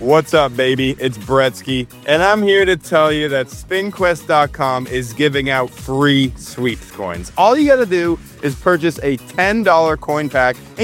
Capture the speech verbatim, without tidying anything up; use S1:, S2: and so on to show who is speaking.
S1: What's up, baby? It's Bretsky, and I'm here to tell you that spin quest dot com is giving out free sweeps coins. All you gotta do is purchase a ten dollar coin pack